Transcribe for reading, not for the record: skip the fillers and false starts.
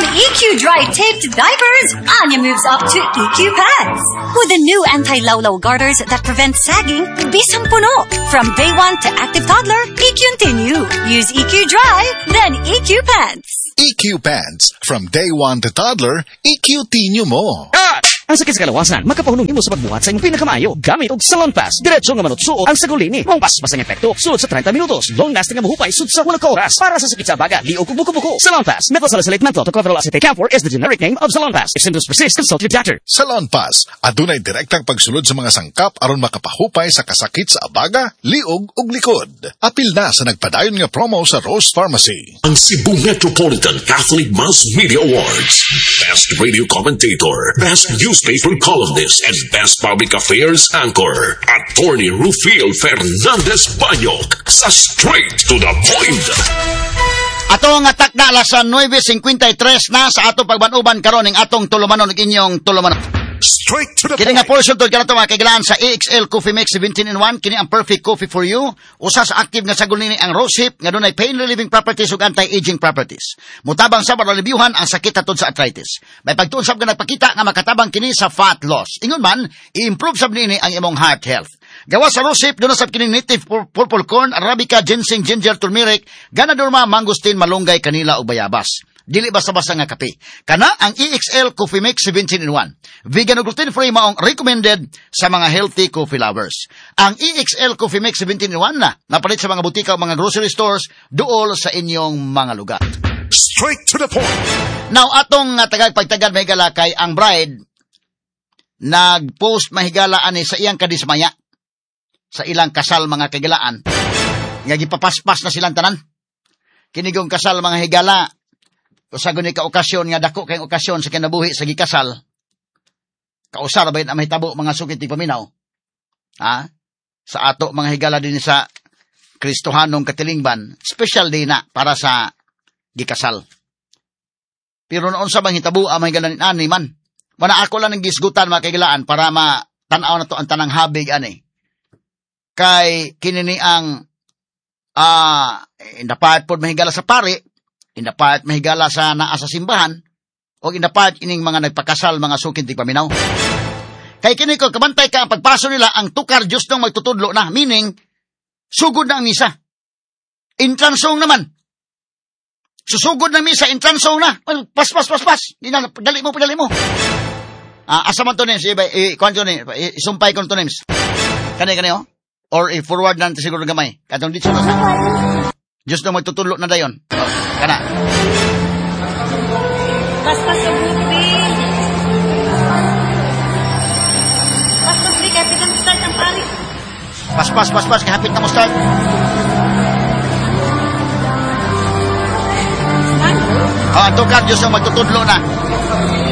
EQ Dry Taped Diapers, Anya moves up to EQ Pants. With the new anti-lawlaw garters that prevent sagging, bisang puno. From day one to active toddler, EQ Continue. Use EQ Dry, then EQ Pants. EQ Pants. From day one to toddler, EQ Tinyo mo. Ang sakit sa kalawasan, makapahunong imo sa pagbuhat sa imong pinakamayo. Gamit og Salon Pass. Diretso nga manutsuot ang sagulini. Mong pas ang epekto. Sulod sa 30 minutos. Long lasting nga mahupa isud sa 1 oras. Para sa sakit sa baga, liog ug buko-buko. Salon Pass. Methyl-salicylate menthol tocopherol acetate camphor is the generic name of Salon Pass. If symptoms persist, consult your doctor. Salon Pass. Adunay direktang pagsulod sa mga sangkap aron makapahupay sa kasakit sa abaga, liog ug likod. Apil na sa nagpadayon nga promo sa Rose Pharmacy. Ang Cebu Metropolitan Catholic Mass Media Awards. Best Radio Commentator. Best Newspaper Columnist. And Best Public Affairs Anchor, Attorney Rufil Fernandez Banyok, sa Straight to the Point. Atong atak na alas 9:53 na sa atong pagbanuban karon ning atong tulumanon ug inyong tulumanon. Straight to the Kini point. nga portion to kanato mga kailangan sa AXL Coffee Mix 17-in-1. Kini ang perfect coffee for you. Usa sa active nga sagol nini ang rose hip nga dunay pain relieving properties ug anti-aging properties. Mutabang sa malalibyuhan ang sakit atod sa arthritis. May pagtuon sab nga nagpakita nga makatabang kini sa fat loss. Ingon man, i-improve sab nini ang imong heart health. Gawa sa rose hip, doon sab kini native purple corn, arabica, ginseng, ginger, turmeric, ganadorma, mangosteen, malunggay, kanila ug bayabas. Dili basta-basta nga kape. Kana ang EXL Coffee Mix 17-in-1. Vegan ug gluten-free maong recommended sa mga healthy coffee lovers. Ang EXL Coffee Mix 17-in-1 na napalit sa mga butika o mga grocery stores duol sa inyong mga lugar. Straight to the point. Now, atong tagagpagtagad mahigala kay ang bride nag-post mahigala ani sa iyang kadismaya sa ilang kasal mga kagilaan. Nga gipapaspas na silang tanan. Kinigong kasal mga higala sa guni ka okasyon nga dako kay okasyon sa kinabuhi sa gikasal. Kausar ba yun ang mahitabo mga sukit ti paminaw? Ha? Sa ato mga higala din sa Kristohanong Katilingban, special day na para sa gikasal. Pero noon sa bang hitabo ang mahigala ni ani man. Wala ako lang ng gisgutan mga kaigilaan para matanaw na to ang tanang habig ani. Kay kinini ang dapat po mahigala sa pari, dapat mahigala sa naa sa simbahan, o dapat ining mga nagpakasal mga sukin ti paminaw. Kay kini ko kabantay ka ang pagpaso nila ang tukar Diyos nang magtutudlo na, meaning sugod na ang misa. Intransong naman. Susugod ng misa, intransong na. Well, pas. Di na, padali mo. Asa man to names, isumpay ko to names. Kani, oh. Or i-forward na siguro gamay. Katong dito na sa Diyos na magtutulog na dayon. Kana. Paspas sa buti. Paspas di kapit ang start ang pari. Pas. Kahapit na mo start. Tukar Diyos na magtutudlo na.